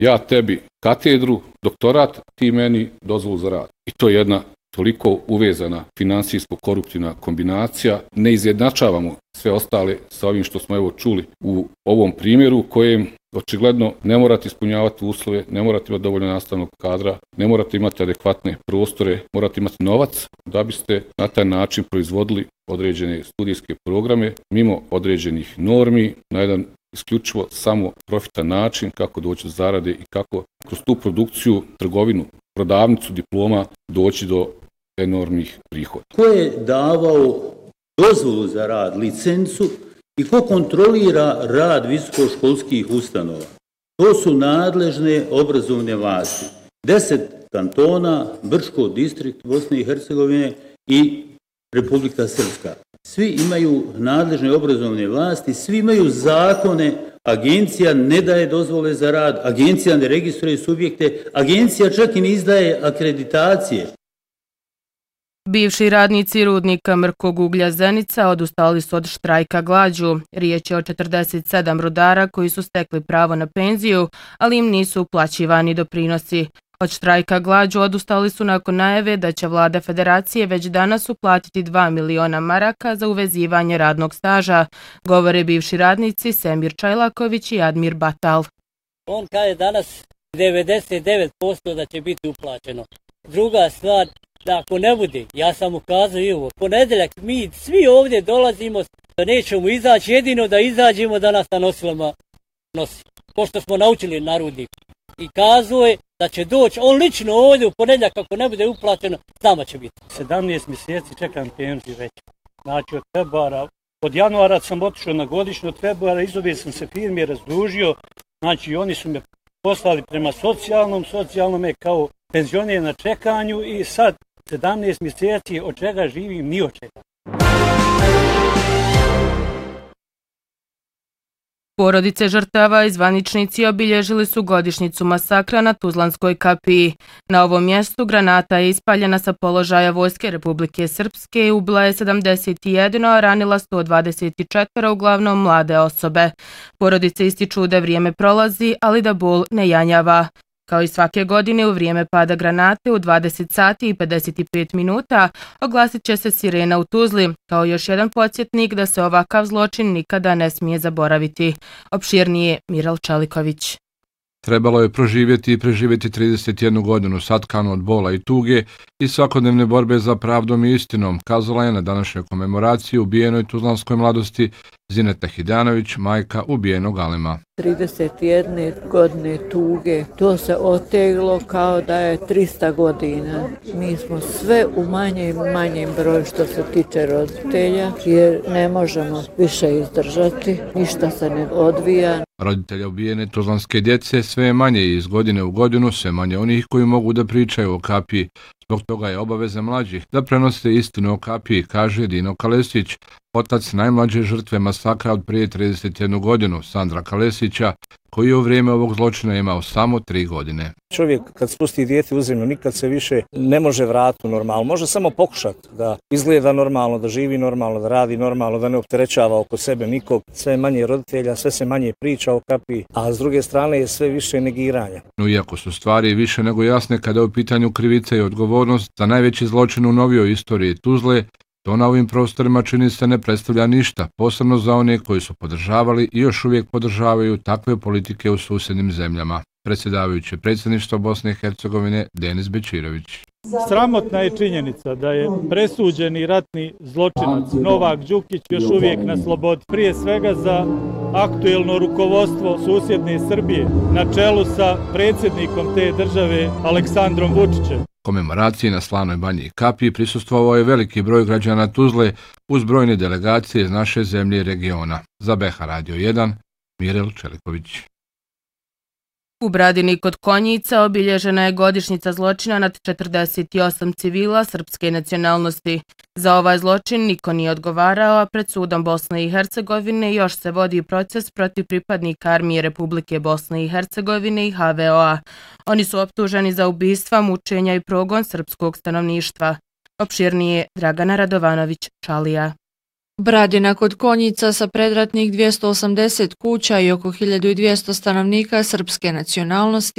ja tebi katedru, doktorat, ti meni dozvolu za rad. I to je jedna toliko uvezana finansijsko-koruptivna kombinacija. Ne izjednačavamo sve ostale sa ovim što smo evo čuli u ovom primjeru u kojem očigledno ne morate ispunjavati uslove, ne morate imati dovoljno nastavnog kadra, ne morate imati adekvatne prostore, morate imati novac da biste na taj način proizvodili određene studijske programe mimo određenih normi na jedan isključivo samo profitan način kako doći do zarade i kako kroz tu produkciju, trgovinu, prodavnicu diploma doći do enormnih prihoda. Ko je davao dozvolu za rad, licencu i ko kontrolira rad visokoškolskih ustanova? To su nadležne obrazovne vlasti. 10 kantona, Brčko distrikt Bosne i Hercegovine i Republika Srpska. Svi imaju nadležne obrazovne vlasti, svi imaju zakone, agencija ne daje dozvole za rad, agencija ne registruje subjekte, agencija čak i ne izdaje akreditacije. Bivši radnici rudnika Mrkog uglja Zenica odustali su od štrajka glađu. Riječ je o 47 rudara koji su stekli pravo na penziju, ali im nisu uplaćivani doprinosi. Od štrajka glađu odustali su nakon najave da će vlada federacije već danas uplatiti 2 miliona maraka za uvezivanje radnog staža, govore bivši radnici Semir Čajlaković i Admir Batal. On kaže danas 99% da će biti uplaćeno. Druga stvar, da ako ne bude, ja sam ukazao i ovo, ponedjeljak mi svi ovdje dolazimo da nećemo izaći, jedino da izađemo da nas na nosilama nosi, pošto smo naučili na rudniku. I kazao je da će doći on lično ovdje u ponedjeljak, ako ne bude uplaćeno, nama će biti. 17 mjeseci čekam penziju već. Znači od februara, od januara sam otišao na godišnju, od februara izobio sam se firmi, razdužio, znači oni su me poslali prema socijalnom je kao penzioner na čekanju i sad 17 mjeseci od čega živim, ni od čega. Porodice žrtava i zvaničnici obilježili su godišnjicu masakra na Tuzlanskoj kapiji. Na ovom mjestu granata je ispaljena sa položaja Vojske Republike Srpske i ubila je 71, a ranila 124, uglavnom mlade osobe. Porodice ističu da vrijeme prolazi, ali da bol ne janjava. Kao i svake godine u vrijeme pada granate u 20 sati i 55 minuta oglasit će se sirena u Tuzli, kao još jedan podsjetnik da se ovakav zločin nikada ne smije zaboraviti. Opširnije Miral Čaliković. Trebalo je proživjeti i preživjeti 31 godinu satkanu od bola i tuge i svakodnevne borbe za pravdom i istinom, kazala je na današnjoj komemoraciji ubijenoj tuzlanskoj mladosti Zineta Hidanović, majka ubijenog Alema. 31 godine tuge, to se oteglo kao da je 300 godina. Mi smo sve u manjem broju što se tiče roditelja, jer ne možemo više izdržati, ništa se ne odvija. Roditelja ubijene tuzlanske djece sve je manje i iz godine u godinu sve manje onih koji mogu da pričaju o kapiji. Zbog toga je obaveza mlađih da prenose istinu o kapiji, kaže Dino Kalesić, otac najmlađe žrtve masakra od prije 31 godinu, Sandra Kalesića, koji je u vrijeme ovog zločina imao samo 3 godine. Čovjek kad spusti dijete u zemlju nikad se više ne može vratiti u normalno. Može samo pokušati da izgleda normalno, da živi normalno, da radi normalno, da ne opterećava oko sebe nikog. Sve manje roditelja, sve se manje priča o kapiji, a s druge strane je sve više negiranja. No, iako su stvari više nego jasne kada je u pitanju krivica i odgovornost za najveći zločin u novijoj istoriji Tuzle, to na ovim prostorima čini se ne predstavlja ništa, posebno za one koji su podržavali i još uvijek podržavaju takve politike u susjednim zemljama. Predsjedavajući predsjedništva Bosne i Hercegovine Denis Bečirović. Sramotna je činjenica da je presuđeni ratni zločinac Novak Đukić još uvijek na slobodi. Prije svega za aktuelno rukovodstvo susjedne Srbije na čelu sa predsjednikom te države Aleksandrom Vučićem. Komemoraciji na Slavnoj banji i kapiji prisustvovao je veliki broj građana Tuzle uz brojne delegacije iz naše zemlje i regiona. Za BH Radio 1, Mirel Čeliković. U Bradini kod Konjica obilježena je godišnjica zločina nad 48 civila srpske nacionalnosti. Za ovaj zločin niko nije odgovarao, a pred sudom Bosne i Hercegovine još se vodi proces protiv pripadnika Armije Republike Bosne i Hercegovine i HVO-a. Oni su optuženi za ubistva, mučenja i progon srpskog stanovništva. Opširnije Dragana Radovanović-Čalija. Bradina kod Konjica sa predratnih 280 kuća i oko 1200 stanovnika srpske nacionalnosti